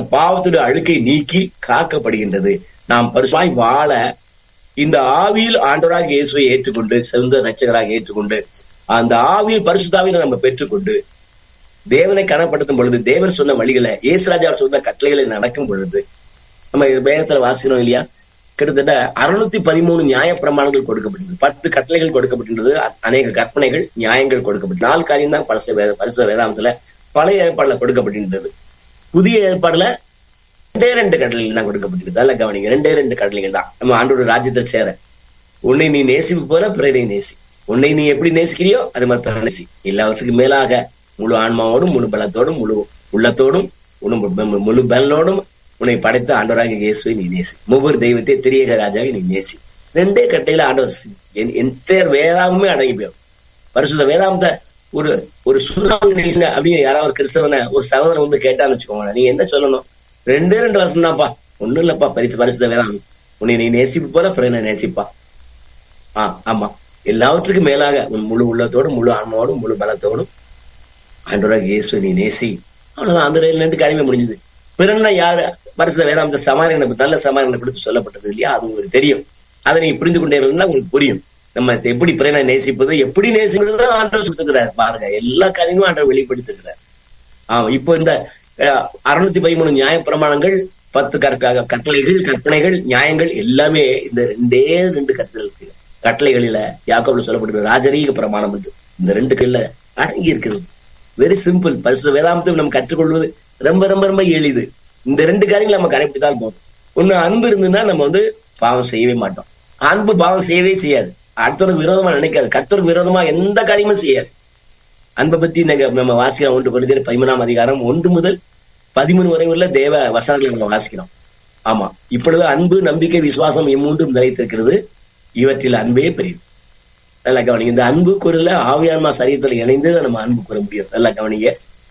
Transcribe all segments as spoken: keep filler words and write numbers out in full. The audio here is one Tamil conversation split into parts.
பாவத்துடைய அழுக்கை நீக்கி காக்கப்படுகின்றது. நாம் பரிசுத்தமாய் வாழ இந்த ஆவியில் ஆண்டவராக இயேசுவை ஏற்றுக்கொண்டு சொந்த ரட்சகராக ஏற்றுக்கொண்டு அந்த ஆவியில் பரிசுத்தாவியை நம்ம பெற்றுக்கொண்டு தேவனை கனப்படுத்தும் பொழுது, தேவன் சொன்ன வழிகளை, இயேசுராஜா சொன்ன கட்டளைகளை நடக்கும் பொழுது, நம்ம வேதத்துல வாசிக்கணும் இல்லையா, கிட்டத்தட்ட அறுநூத்தி பதிமூணு நியாய பிரமாணங்கள் கொடுக்கப்பட்டது, பத்து கட்டளைகள் கொடுக்கப்பட்டிருந்தது, அநேக கற்பனைகள் நியாயங்கள் கொடுக்கப்பட்டது. நாலு காரியம் தான் பரிசு வேத பரிசு வேதாந்தத்துல பழைய ஏற்பாடுல கொடுக்கப்பட்டிருந்தது. புதிய ஏற்பாடுல ரெண்டே ரெண்டு கட்டளைகள் தான் கொடுக்கப்பட்டிருந்தது. நல்ல கவனிங்க, ரெண்டே ரெண்டு கட்டளைகள் தான் நம்ம ஆண்டோட ராஜ்யத்தை சேர. உன்னை நீ நேசிப்பு போல பிறரை நேசி. உன்னை நீ எப்படி நேசிக்கிறியோ அது மாதிரி பிறரை நேசி. எல்லாவற்றுக்கும் மேலாக முழு ஆன்மாவோடும் முழு பலத்தோடும் முழு உள்ளத்தோடும் முழு பலனோடும் உன்னை படைத்த ஆண்டவராக இயேசுவை நீ நேசி. ஒவ்வொரு தெய்வத்தை திரியக ராஜாவை நீ நேசி. ரெண்டே கட்டையில ஆண்டவர் எந்த வேதாமே அடங்கி போயிடும். பரிசுத்த வேதாந்த ஒரு ஒரு சுருங்க நேசிங்க அப்படின்னு யாராவது கிறிஸ்தவனை ஒரு சகோதரன் வந்து கேட்டான்னு வச்சுக்கோங்க, நீங்க என்ன சொல்லணும்? ரெண்டே ரெண்டு வருஷம் தான்ப்பா, ஒண்ணும் இல்லப்பா, பரிசு பரிசுத்த வேதாம் உன்னை நீ நேசிப்பு போல பிறனை நேசிப்பா. ஆஹ் ஆமா, எல்லாவற்றுக்கும் மேலாக உன் முழு உள்ளத்தோடும் முழு ஆன்மாவோடும் முழு பலத்தோடும் ஆண்டவராக இயேசுவை நீ நேசி. அவ்வளவுதான், அந்த ரெண்டு காரியமே முடிஞ்சது. பிறன்னா யாரு? பரிசுத்த வேதாந்த சமாரியனை, நல்ல சமாரியனை கொடுத்து சொல்லப்பட்டது இல்லையா, அது உங்களுக்கு தெரியும். அதை நீங்க புரிந்து கொண்டே இருந்தா உங்களுக்கு புரியும். நம்ம எப்படி பிறனை நேசிப்பது, எப்படி நேசிக்கிறது ஆண்டவர் சொல்லுகிறார். பாருங்க, எல்லா காரியங்களும் ஆண்டவர் வெளிப்படுத்துகிறார். ஆஹ் இப்போ இந்த அறுநூத்தி பதிமூணு நியாய பிரமாணங்கள், பத்து கற்க கட்டளைகள், கற்பனைகள், நியாயங்கள் எல்லாமே இந்த ரெண்டே ரெண்டு கட்டளை கட்டளைகளில யாக்கோபுல சொல்லப்பட்டிருக்கிற ராஜரீக பிரமாணம் என்று இந்த ரெண்டு கையில அடங்கி இருக்கிறது. Very simple. பரிசுத்த வேதாந்தத்தை நம்ம கற்றுக்கொள்வது ரொம்ப ரொம்ப ரொம்ப எளிது. இந்த ரெண்டு காரியங்கள் நம்ம கடைபிடித்தால் போதும். ஒண்ணு, அன்பு இருந்ததுன்னா நம்ம வந்து பாவம் செய்யவே மாட்டோம். அன்பு பாவம் செய்யவே செய்யாது, அடுத்தவருக்கு விரோதமா நினைக்காது, கர்த்தருக்கு விரோதமா எந்த காரியமும் செய்யாது. அன்பை பத்தி நம்ம வாசிக்கிறோம். ஒன்று கொரிந்தியர் பதிமூணாம் அதிகாரம் ஒன்று முதல் பதிமூணு வரை உள்ள தேவ வசனங்களை நம்ம வாசிக்கிறோம். ஆமா, இப்பொழுது அன்பு, நம்பிக்கை, விசுவாசம் இம்மூன்றும் நிலைத்திருக்கிறது, இவற்றில் அன்பே பெரியது. நல்லா கவனிங்க. இந்த அன்பு குரல ஆவியான்மா சரீரத்தில் இணைந்து நம்ம அன்பு கூற முடியும். நல்லா கவனிங்க.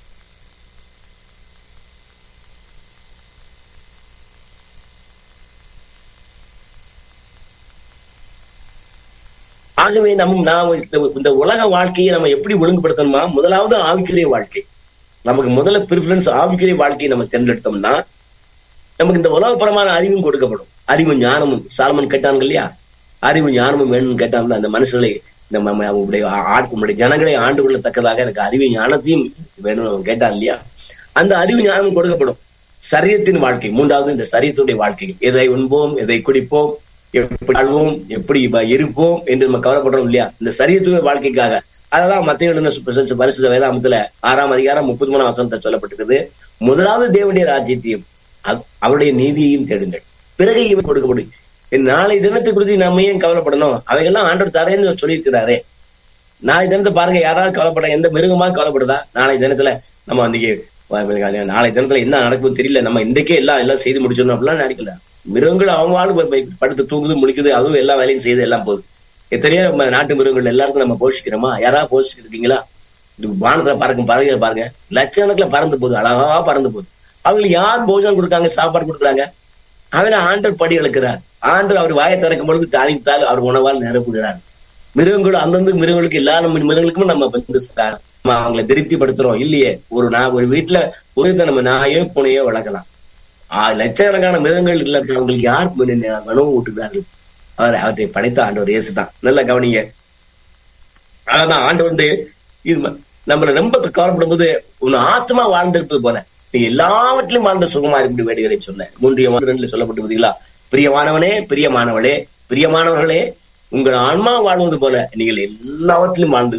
ஆகவே நம்ம நாம் இந்த உலக வாழ்க்கையை நம்ம எப்படி ஒழுங்குபடுத்தணுமா? முதலாவது ஆவிக்குரிய வாழ்க்கை. நமக்கு முதல்ல பிரிஃபரன்ஸ் ஆவிக்குரிய வாழ்க்கையை நம்ம தேர்ந்தெடுத்தோம்னா நமக்கு இந்த உலகப்பரமான அறிவும் கொடுக்கப்படும். அறிவும் ஞானமும் சாலமன் கேட்டாங்க இல்லையா, அறிவு ஞானமும் வேணும்னு கேட்டாங்க. அந்த மனுஷர்களை நம்ம அவங்களுடைய உங்களுடைய ஜனங்களை ஆண்டு கொள்ளத்தக்கதாக எனக்கு அறிவு ஞானத்தையும் வேணும்னு அவங்க கேட்டாங்க இல்லையா. அந்த அறிவு ஞானமும் கொடுக்கப்படும். சரீரத்தின் வாழ்க்கை, மூன்றாவது இந்த சரீரத்துடைய வாழ்க்கை. எதை உண்போம், எதை குடிப்போம், எப்படி வாழ்வோம், எப்படி இருப்போம் என்று நம்ம கவலைப்படுறோம் இல்லையா, இந்த சரீரத்துடைய வாழ்க்கைக்காக. அதெல்லாம் மத்திய பரிசுத்த வேதாந்தத்துல ஆறாம் அதிகாரம் முப்பத்தி மூணாம் வசனத்தை சொல்லப்பட்டிருக்குது. முதலாவது தேவனுடைய ராஜ்யத்தையும் அவருடைய நீதியையும் தேடுங்கள், பிறகு இவன் கொடுக்கப்படும். நாளை தினத்தை குறித்து நம்ம ஏன் கவலைப்படணும்? அவைகள்லாம் ஆண்டவர் தரேன்னு சொல்லியிருக்கிறாரே. நாளை தினத்தை பாருங்க, யாராவது கவலைப்பட, எந்த மிருகமா கவலைப்படுதா? நாளை தினத்துல நம்ம வந்து நாளை தினத்துல என்ன நடக்கும்னு தெரியல, நம்ம இன்றைக்கே எல்லாம் எல்லாம் செய்து முடிச்சிடணும் அப்படிலாம் நினைக்கல. மிருகங்கள் அவங்க ஆளு படுத்து தூங்குது, முடிக்குது, அதுவும் எல்லா வேலையும் செய்து எல்லாம் போகுது. எத்தனையோ நம்ம நாட்டு மிருகங்கள் எல்லாருக்கும் நம்ம போஷிக்கிறோமா? யாராவது போஷிக்கிட்டு இருக்கீங்களா? வானத்துல பறக்கும் பறவைகளை பாருங்க, லட்சக்கணக்கில் பறந்து போகுது, அழகா பறந்து போகுது. அவங்களுக்கு யார் போஜனம் கொடுக்காங்க, சாப்பாடு கொடுக்குறாங்க? அவளை ஆண்டவர் படி இழக்கிறார். ஆண்டவர் அவர் வாயை திறக்கும் பொழுது தானித்தால் அவர் உணவால் நிரப்புகிறார். மிருகங்களும் அந்தந்த மிருகங்களுக்கு எல்லா மிருகங்களுக்கும் நம்ம வந்து நம்ம அவங்களை திருப்திப்படுத்துறோம் இல்லையே. ஒரு நான் ஒரு வீட்டுல ஒரு நம்ம நாயோ பூனையோ வளர்க்கலாம். ஆஹ் லட்சக்கணக்கான மிருகங்கள் இல்ல, அவங்களுக்கு யார் உணவு ஊட்டுகிறார்கள்? அவர் அவற்றை படைத்த ஆண்டவர் இயேசு தான். நல்லா கவனிங்க. அதான் ஆண்டவர் வந்து இது நம்மள ரொம்ப கவலைப்படும் போது உன் ஆத்மா வாழ்ந்திருப்பது போல நீ எல்லாவற்றிலும் வாழ்ந்த சுகமா இருப்பது வேண்டுகிறேன் சொன்ன மூன்று ரெண்டுல சொல்லப்பட்டு பார்த்தீங்களா? பிரியமானவனே, பிரியமானவளே, பிரியமானவர்களே, உங்கள் ஆன்மா வாழ்வது போல நீங்கள் எல்லாவற்றிலும் வாழ்ந்து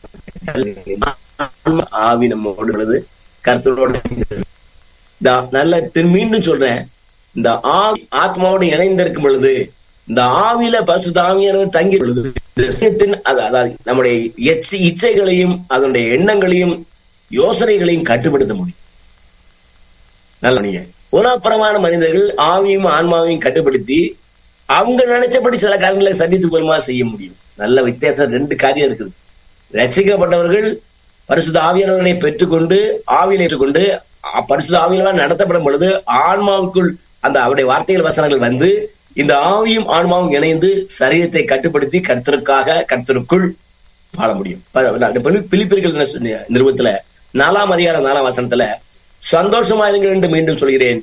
ஆவி நம்மோடு உள்ளது, கர்த்தரோடு. நல்ல மீண்டும் சொல்றேன், இந்த ஆவி ஆத்மாவோடு இணைந்திருக்கும் பொழுது இந்த ஆவியில பரிசுத்த ஆவியானவர் தங்கி உள்ளது. அதாவது நம்முடைய இச்சைகளையும் அதனுடைய எண்ணங்களையும் யோசனைகளையும் கட்டுப்படுத்த முடியும். நல்ல உலகப்புறமான மனிதர்கள் ஆவியும் ஆன்மாவையும் கட்டுப்படுத்தி அவங்க நினைச்சபடி சில காரியங்களை சந்தித்து போலுமா செய்ய முடியும். நல்ல வித்தியாசம், ரெண்டு காரியம் இருக்குது. ரசிக்கப்பட்டவர்கள் பரிசுத்த ஆவியானவர்களை பெற்றுக்கொண்டு ஆவியில் ஏற்றுக்கொண்டு பரிசுத்த ஆவியானவர் நடத்தப்படும் பொழுது ஆன்மாவுக்குள் அந்த அவருடைய வார்த்தைகள் வசனங்கள் வந்து இந்த ஆவியும் ஆன்மாவும் இணைந்து சரீரத்தை கட்டுப்படுத்தி கர்த்தருக்காக கர்த்தருக்குள் வாழ முடியும். பிலிப்பியர்கள் நிருபத்துல நாலாம் அதிகாரம் நாலாம் வசனத்துல சந்தோஷமா இருங்கள் என்று மீண்டும் சொல்கிறேன்,